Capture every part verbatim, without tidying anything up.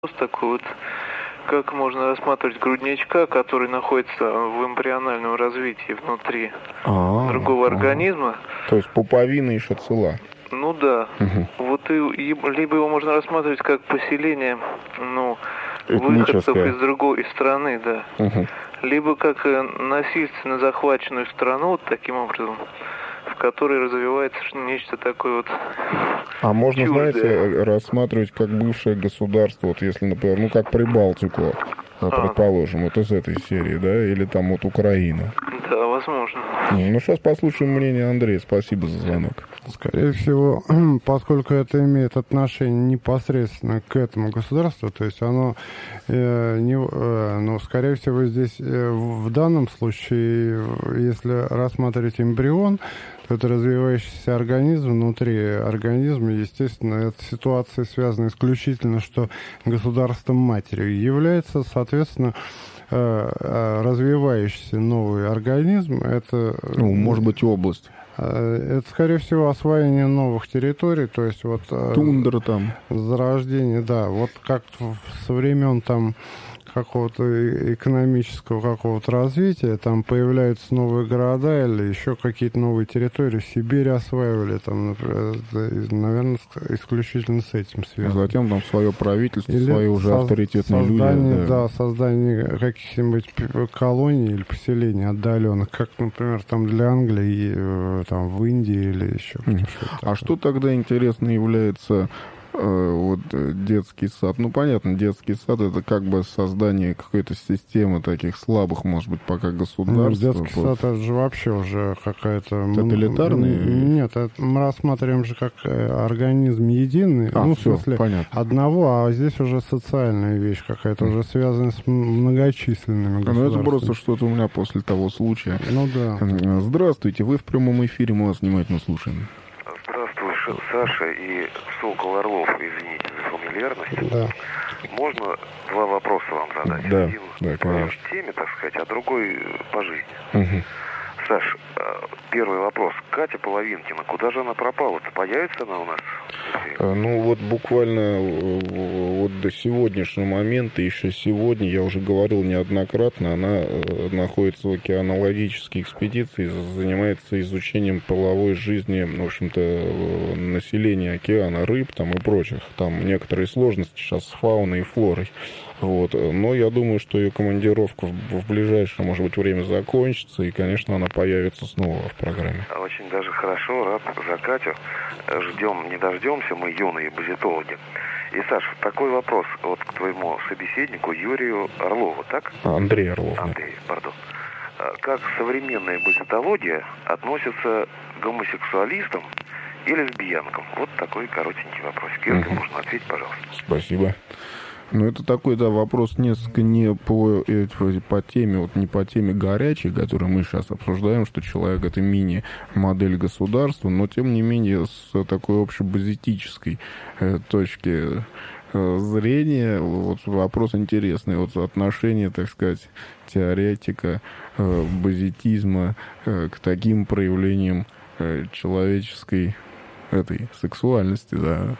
такой вот, как можно рассматривать грудничка, который находится в эмбриональном развитии внутри А-а-а. другого организма. То есть пуповина еще цела. Ну да. Угу. Вот и, и либо его можно рассматривать как поселение, ну, выходцев из другой из страны, да. Угу. Либо как насильственно захваченную страну, вот таким образом, в которой развивается нечто такое вот. А можно, чуждое. Знаете, рассматривать как бывшее государство, вот если, например, ну как Прибалтику, а. предположим, вот из этой серии, да, или там вот Украина. Да, возможно. Ну, сейчас послушаем мнение Андрея. Спасибо за звонок. Скорее всего, поскольку это имеет отношение непосредственно к этому государству, то есть оно, э, не, э, ну, скорее всего, здесь э, в данном случае, если рассматривать эмбрион, то это развивающийся организм, внутри организма, естественно, эта ситуация связана исключительно, что государством матерью является, соответственно, развивающийся новый организм, это... Ну, может быть, область. Это, скорее всего, освоение новых территорий, то есть вот... Тундра там. Зарождение, да. Вот как со времен там какого-то экономического какого-то развития, там появляются новые города или еще какие-то новые территории. Сибирь осваивали, там, например, наверное, исключительно с этим связано. Затем там свое правительство, или свои уже соз- авторитетные создание, люди. Да. да, создание каких-нибудь колоний или поселений отдаленных, как, например, там для Англии, там в Индии или еще mm. что-то. А что тогда интересно является... вот детский сад. Ну, понятно, детский сад — это как бы создание какой-то системы таких слабых, может быть, пока государств. Ну, детский вот. Сад — это же вообще уже какая-то... Тоталитарный? Нет, это мы рассматриваем же как организм единый. А, ну, все, в смысле, понятно. Одного, а здесь уже социальная вещь какая-то, mm. уже связанная с многочисленными государствами. Ну, это просто что-то у меня после того случая. Ну, да. Здравствуйте, вы в прямом эфире, мы вас внимательно слушаем. Здравствуй, Саша и Сокол Орлов, извините за фамильярность. Да. Можно два вопроса вам задать? Да, Один да, по теме, так сказать, а другой по жизни. Угу. Саш, первый вопрос. Катя Половинкина, куда же она пропала-то? Появится она у нас? Ну, вот буквально вот до сегодняшнего момента, еще сегодня, я уже говорил неоднократно, она находится в океанологической экспедиции, занимается изучением половой жизни, в общем-то, населения океана, рыб там и прочих. Там некоторые сложности сейчас с фауной и флорой. Вот. Но я думаю, что ее командировка в ближайшее, может быть, время закончится, и, конечно, она появится снова в программе. Очень даже хорошо, рад за Катю. Ждем, не дождемся, мы юные базитологи. И, Саш, такой вопрос вот к твоему собеседнику Юрию Орлову, так? Андрей Орлов. Андрей, да. Пардон. Как современная базитология относится к гомосексуалистам и лесбиянкам? Вот такой коротенький вопросик. Если угу. можно ответить, пожалуйста. Спасибо. Ну, это такой, да, вопрос несколько не по, по теме, вот не по теме горячей, которую мы сейчас обсуждаем, что человек — это мини-модель государства, но, тем не менее, с такой общебазитической э, точки э, зрения, вот вопрос интересный, вот отношение, так сказать, теоретика э, базитизма э, к таким проявлениям э, человеческой этой сексуальности, да.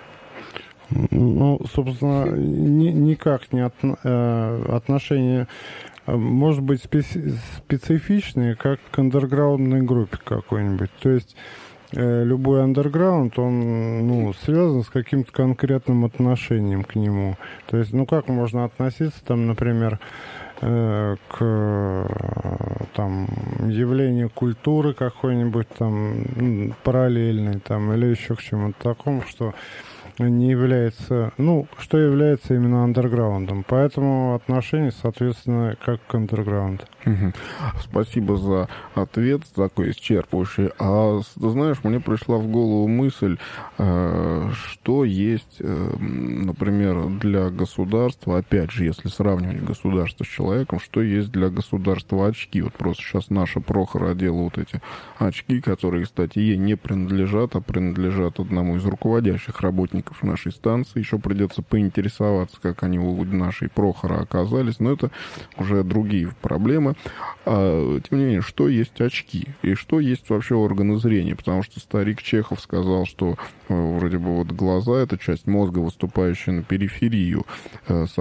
Ну, собственно, ни, никак не от, э, отношение может быть специ, специфичное, как к андерграундной группе какой-нибудь. То есть э, любой андерграунд, он ну, связан с каким-то конкретным отношением к нему. То есть, ну, как можно относиться, там, например, э, к там, явлению культуры какой-нибудь там параллельной, там, или еще к чему-то такому, что не является, ну, что является именно андерграундом. Поэтому отношение, соответственно, как к андерграунду. Угу. Спасибо за ответ, такой исчерпывающий. А, знаешь, мне пришла в голову мысль, что есть, например, для государства, опять же, если сравнивать государство с человеком, что есть для государства очки. Вот просто сейчас наша Прохор одела вот эти очки, которые, кстати, ей не принадлежат, а принадлежат одному из руководящих работников охранников нашей станции. Еще придется поинтересоваться, как они у нашей Прохора оказались. Но это уже другие проблемы. А, тем не менее, что есть очки? И что есть вообще органы зрения? Потому что старик Чехов сказал, что вроде бы вот глаза — это часть мозга, выступающая на периферию